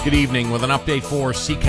Good evening with an update for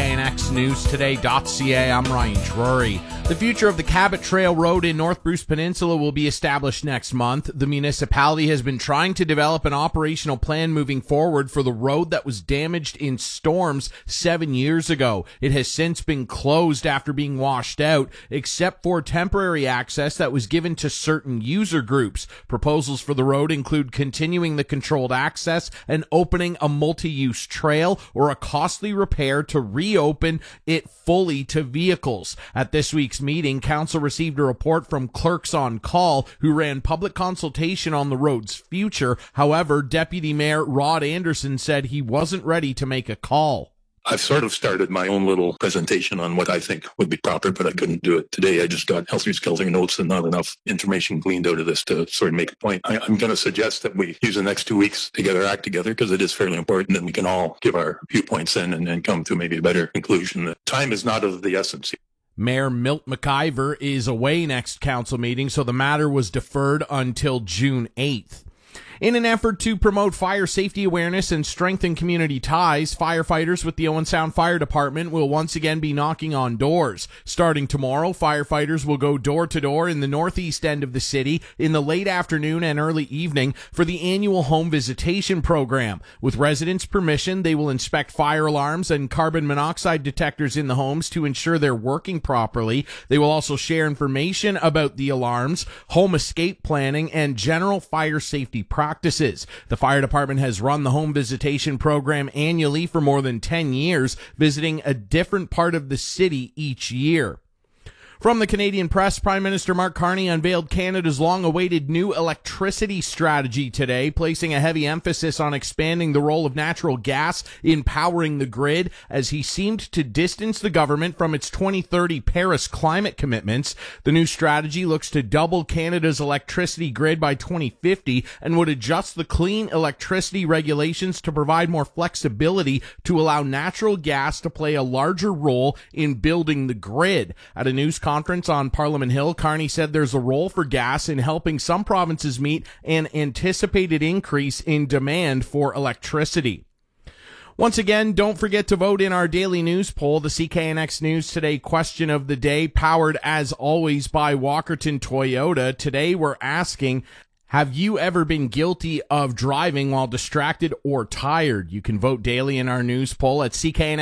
CKNXNewsToday.ca. I'm Ryan Drury. The future of the Cabot Trail Road in North Bruce Peninsula will be established next month. The municipality has been trying to develop an operational plan moving forward for the road that was damaged in storms 7 years ago. It has since been closed after being washed out, except for temporary access that was given to certain user groups. Proposals for the road include continuing the controlled access and opening a multi-use trail, or a costly repair to reopen it fully to vehicles. At this week's meeting, council received a report from Clerks on Call, who ran public consultation on the road's future. However, Deputy Mayor Rod Anderson said he wasn't ready to make a call. I've sort of started my own little presentation on what I think would be proper, but I couldn't do it today. I just got helter-skelter notes and not enough information gleaned out of this to sort of make a point. I'm going to suggest that we use the next 2 weeks to get our act together, because it is fairly important, and we can all give our viewpoints in and come to maybe a better conclusion. Time is not of the essence. Mayor Milt McIver is away next council meeting, so the matter was deferred until June 8th. In an effort to promote fire safety awareness and strengthen community ties, firefighters with the Owen Sound Fire Department will once again be knocking on doors. Starting tomorrow, firefighters will go door to door in the northeast end of the city in the late afternoon and early evening for the annual home visitation program. With residents' permission, they will inspect fire alarms and carbon monoxide detectors in the homes to ensure they're working properly. They will also share information about the alarms, home escape planning, and general fire safety practices. The fire department has run the home visitation program annually for more than 10 years, visiting a different part of the city each year. From the Canadian Press, Prime Minister Mark Carney unveiled Canada's long-awaited new electricity strategy today, placing a heavy emphasis on expanding the role of natural gas in powering the grid, as he seemed to distance the government from its 2030 Paris climate commitments. The new strategy looks to double Canada's electricity grid by 2050 and would adjust the clean electricity regulations to provide more flexibility to allow natural gas to play a larger role in building the grid. At a news conference on Parliament Hill, Carney said there's a role for gas in helping some provinces meet an anticipated increase in demand for electricity. Once again, don't forget to vote in our daily news poll, the CKNX News Today question of the day, powered as always by Walkerton Toyota. Today we're asking, have you ever been guilty of driving while distracted or tired? You can vote daily in our news poll at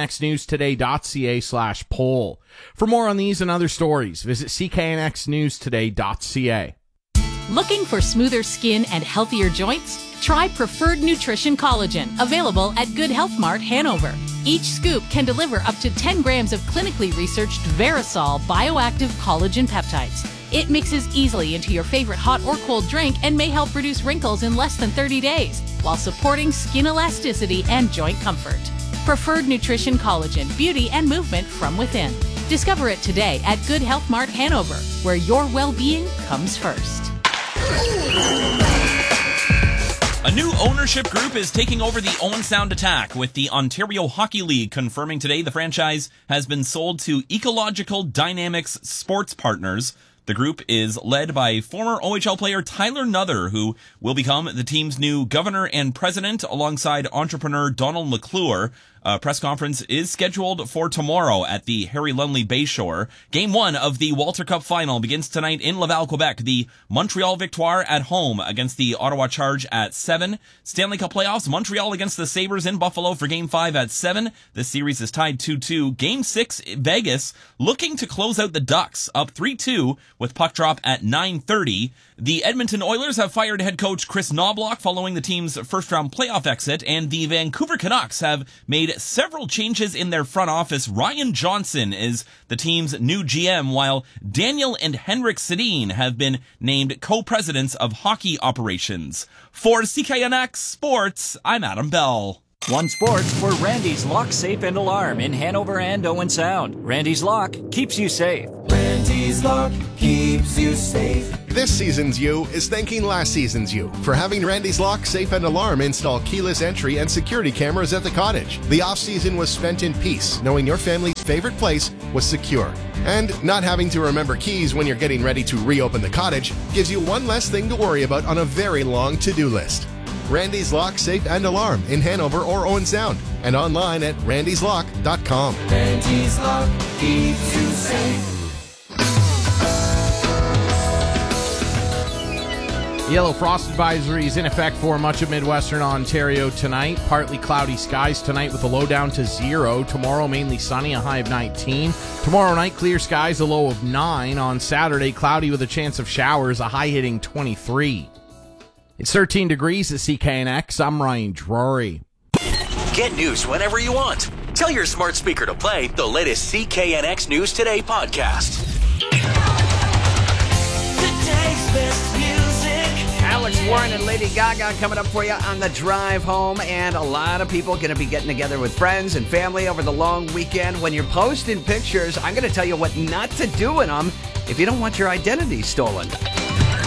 cknxnewstoday.ca/poll. For more on these and other stories, visit cknxnewstoday.ca. Looking for smoother skin and healthier joints? Try Preferred Nutrition Collagen, available at Good Health Mart, Hanover. Each scoop can deliver up to 10 grams of clinically researched Verisol bioactive collagen peptides. It mixes easily into your favorite hot or cold drink and may help reduce wrinkles in less than 30 days, while supporting skin elasticity and joint comfort. Preferred Nutrition Collagen, beauty and movement from within. Discover it today at Good Health Mart, Hanover, where your well-being comes first. A new ownership group is taking over the Owen Sound Attack, with the Ontario Hockey League confirming today the franchise has been sold to Ecological Dynamics Sports Partners. The group is led by former OHL player Tyler Nuther, who will become the team's new governor and president alongside entrepreneur Donald McClure. A press conference is scheduled for tomorrow at the Harry Lumley Bayshore. Game 1 of the Walter Cup final begins tonight in Laval, Quebec. The Montreal Victoire at home against the Ottawa Charge at 7. Stanley Cup playoffs, Montreal against the Sabres in Buffalo for Game 5 at 7. This series is tied 2-2. Game 6, Vegas, looking to close out the Ducks, up 3-2 with puck drop at 9:30. The Edmonton Oilers have fired head coach Chris Knobloch following the team's first-round playoff exit, and the Vancouver Canucks have made several changes in their front office. Ryan Johnson is the team's new GM, while Daniel and Henrik Sedin have been named co-presidents of hockey operations. For CKNX Sports, I'm Adam Bell. One Sports for Randy's Lock, Safe, and Alarm in Hanover and Owen Sound. Randy's Lock keeps you safe. Randy's Lock keeps you safe. This season's you is thanking last season's you for having Randy's Lock, Safe, and Alarm install keyless entry and security cameras at the cottage. The off-season was spent in peace, knowing your family's favorite place was secure. And not having to remember keys when you're getting ready to reopen the cottage gives you one less thing to worry about on a very long to-do list. Randy's Lock, Safe, and Alarm in Hanover or Owen Sound. And online at randyslock.com. Randy's Lock keeps you safe. Yellow frost advisory is in effect for much of Midwestern Ontario tonight. Partly cloudy skies tonight with a low down to 0. Tomorrow, mainly sunny, a high of 19. Tomorrow night, clear skies, a low of 9. On Saturday, cloudy with a chance of showers, a high hitting 23. It's 13 degrees at CKNX. I'm Ryan Drury. Get news whenever you want. Tell your smart speaker to play the latest CKNX News Today podcast. Today's best music. Alex Warren and Lady Gaga coming up for you on the drive home, and a lot of people going to be getting together with friends and family over the long weekend. When you're posting pictures, I'm going to tell you what not to do in them if you don't want your identity stolen.